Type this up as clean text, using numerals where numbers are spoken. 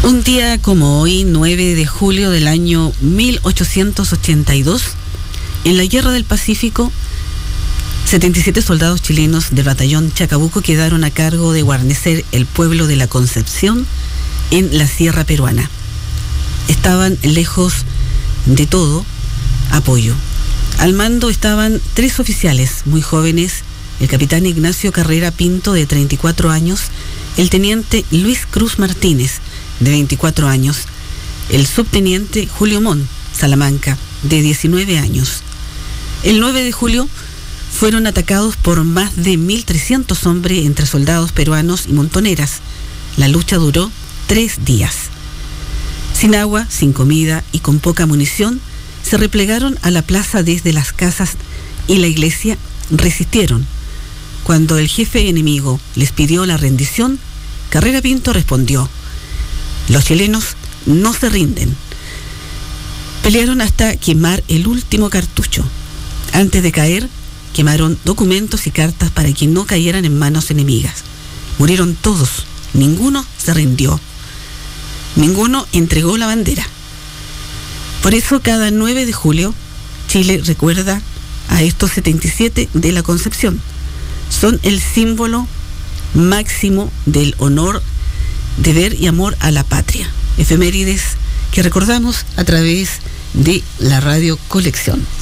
Un día como hoy, 9 de julio del año 1882, en la Guerra del Pacífico, 77 soldados chilenos del batallón Chacabuco quedaron a cargo de guarnecer el pueblo de La Concepción en la sierra peruana. Estaban lejos de todo apoyo. Al mando estaban 3 oficiales muy jóvenes: el capitán Ignacio Carrera Pinto, de 34 años, el teniente Luis Cruz Martínez, de 24 años, el subteniente Julio Mon Salamanca, de 19 años. El 9 de julio fueron atacados por más de 1.300 hombres entre soldados peruanos y montoneras. La lucha duró 3 días. Sin agua, sin comida y con poca munición, se replegaron a la plaza desde las casas y la iglesia. Resistieron. Cuando el jefe enemigo les pidió la rendición, Carrera Pinto respondió: los chilenos no se rinden. Pelearon hasta quemar el último cartucho. Antes de caer, quemaron documentos y cartas para que no cayeran en manos enemigas. Murieron todos, ninguno se rindió, ninguno entregó la bandera. Por eso cada 9 de julio Chile recuerda a estos 77 de La Concepción. Son el símbolo máximo del honor, deber y amor a la patria. Efemérides que recordamos a través de la Radio Colección.